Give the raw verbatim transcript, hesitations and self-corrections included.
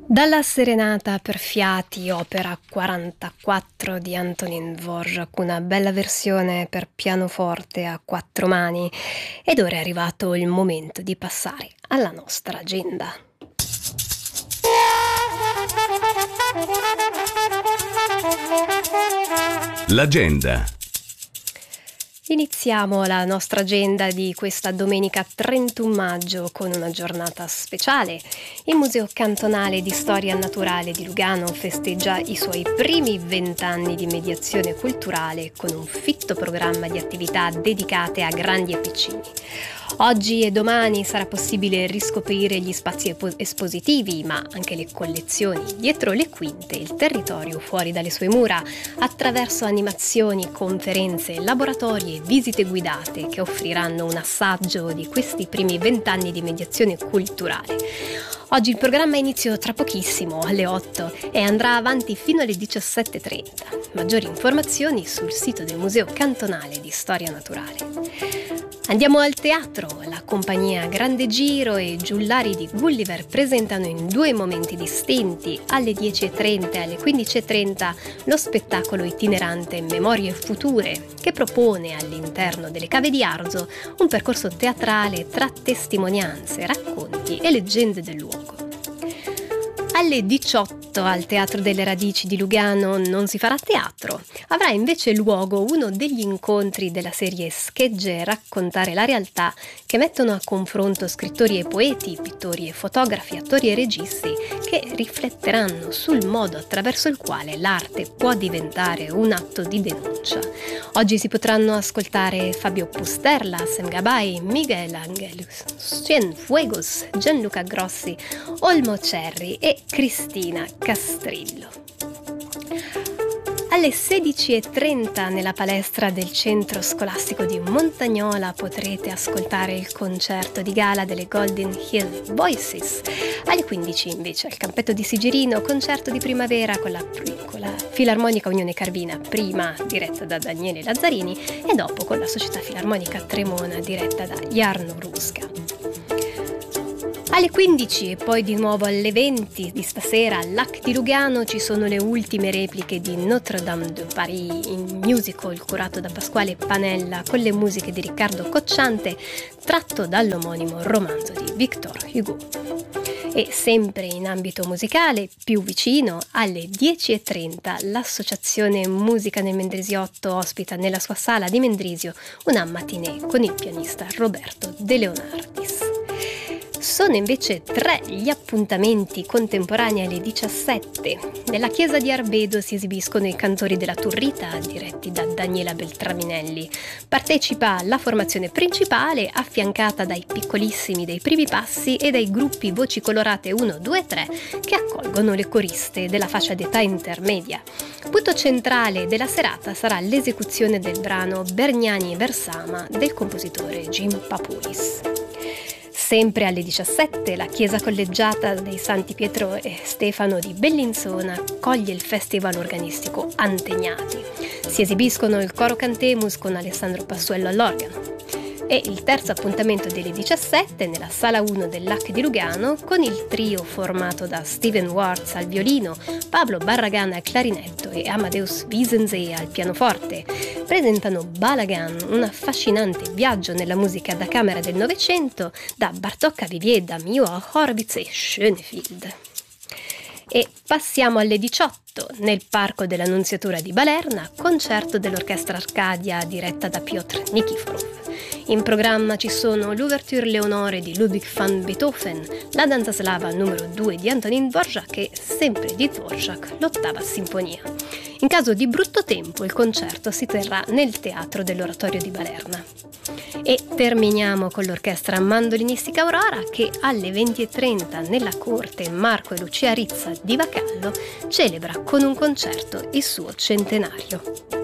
Dalla Serenata per fiati, opera quarantaquattro di Antonín Dvořák, una bella versione per pianoforte a quattro mani, ed ora è arrivato il momento di passare alla nostra agenda. L'agenda. Iniziamo la nostra agenda di questa domenica trentuno maggio con una giornata speciale. Il Museo Cantonale di Storia Naturale di Lugano festeggia i suoi primi vent'anni di mediazione culturale con un fitto programma di attività dedicate a grandi e piccini. Oggi e domani sarà possibile riscoprire gli spazi espositivi, ma anche le collezioni dietro le quinte, il territorio fuori dalle sue mura, attraverso animazioni, conferenze, laboratori e visite guidate che offriranno un assaggio di questi primi vent'anni di mediazione culturale. Oggi il programma inizia tra pochissimo, alle otto, e andrà avanti fino alle diciassette e trenta. Maggiori informazioni sul sito del Museo Cantonale di Storia Naturale. Andiamo al teatro. La compagnia Grande Giro e Giullari di Gulliver presentano in due momenti distinti, alle dieci e trenta e alle quindici e trenta, lo spettacolo itinerante Memorie Future, che propone all'interno delle Cave di Arzo un percorso teatrale tra testimonianze, racconti e leggende del luogo. Alle diciotto al Teatro delle Radici di Lugano non si farà teatro, avrà invece luogo uno degli incontri della serie Schegge Raccontare la realtà, che mettono a confronto scrittori e poeti, pittori e fotografi, attori e registi, che rifletteranno sul modo attraverso il quale l'arte può diventare un atto di denuncia. Oggi si potranno ascoltare Fabio Pusterla, Sem Gabay, Miguel Angelus, Cienfuegos, Gianluca Grossi, Olmo Cerri e Cristina Castrillo. Alle sedici e trenta nella palestra del centro scolastico di Montagnola potrete ascoltare il concerto di gala delle Golden Hill Voices. Alle quindici invece al campetto di Sigirino, concerto di primavera con la, con la Filarmonica Unione Carvina, prima diretta da Daniele Lazzarini e dopo con la Società Filarmonica Tremona diretta da Jarno Ruska. Alle quindici e poi di nuovo alle venti di stasera al Lac di Lugano ci sono le ultime repliche di Notre-Dame de Paris, in musical curato da Pasquale Panella con le musiche di Riccardo Cocciante, tratto dall'omonimo romanzo di Victor Hugo. E sempre in ambito musicale, più vicino, alle dieci e trenta l'associazione Musica nel Mendrisiotto ospita nella sua sala di Mendrisio una matinée con il pianista Roberto De Leonardis. Sono invece tre gli appuntamenti contemporanei alle diciassette. Nella chiesa di Arbedo si esibiscono i cantori della Turrita, diretti da Daniela Beltraminelli. Partecipa la formazione principale, affiancata dai piccolissimi dei primi passi e dai gruppi Voci Colorate uno, due e tre, che accolgono le coriste della fascia d'età intermedia. Punto centrale della serata sarà l'esecuzione del brano Bergnani e Versama del compositore Jim Papulis. Sempre alle diciassette la chiesa collegiata dei Santi Pietro e Stefano di Bellinzona coglie il festival organistico Antegnati. Si esibiscono il coro Cantemus con Alessandro Passuello all'organo. E il terzo appuntamento delle diciassette nella sala uno del Lac di Lugano con il trio formato da Steven Wards al violino, Pablo Barragan al clarinetto e Amadeus Wiesensee al pianoforte. Presentano Balagan, un affascinante viaggio nella musica da camera del Novecento da Bartók a Vivier, Damiò a Horowitz e Schoenfield. E passiamo alle diciotto nel Parco dell'Annunziatura di Balerna, concerto dell'Orchestra Arcadia diretta da Piotr Nikiforov. In programma ci sono l'Ouverture Leonore di Ludwig van Beethoven, la danza slava numero due di Antonín Dvořák e, sempre di Dvořák, l'ottava sinfonia. In caso di brutto tempo il concerto si terrà nel Teatro dell'Oratorio di Balerna. E terminiamo con l'Orchestra Mandolinistica Aurora che alle venti e trenta nella corte Marco e Lucia Rizza di Vacallo celebra con un concerto il suo centenario.